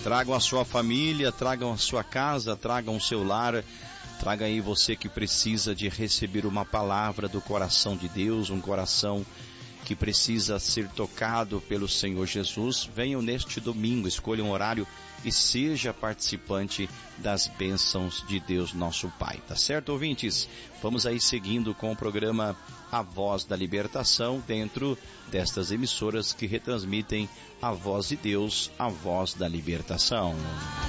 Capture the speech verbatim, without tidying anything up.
Tragam a sua família, tragam a sua casa, tragam o seu lar. Traga aí você que precisa de receber uma palavra do coração de Deus, um coração que precisa ser tocado pelo Senhor Jesus. Venham neste domingo, escolha um horário e seja participante das bênçãos de Deus nosso Pai. Tá certo, ouvintes? Vamos aí seguindo com o programa A Voz da Libertação, dentro destas emissoras que retransmitem a voz de Deus, a voz da libertação.